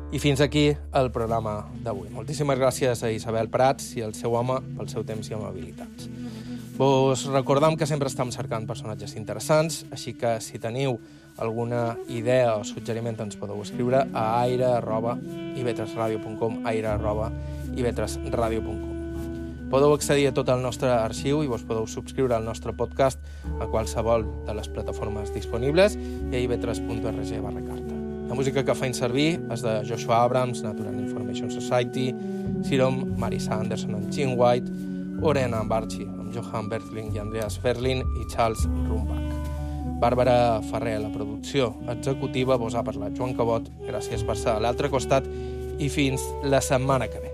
I fins aquí el programa d'avui. Moltíssimes gràcies a Isabel Prats i al seu home pel seu temps i amabilitats. Vos recordam que sempre estem cercant personatges interessants, així que si teniu alguna idea o suggeriment ens podeu escriure a aire@ivetresradio.com, aire@ivetresradio.com. Podeu accedir a tot el nostre arxiu i vos podeu subscriure al nostre podcast a qualsevol de les plataformes disponibles i a ivetres.org/carta. La música que feim servir és de Joshua Abrams, Natural Information Society, Serum, Marisa Anderson amb Gene White, Orena amb Archie, amb Johan Berthling i Andreas Ferlin i Charles Rumbach. Bàrbara Ferrer, la producció executiva, vos ha parlat Joan Cabot. Gràcies per ser a l'altre costat i fins la setmana que ve.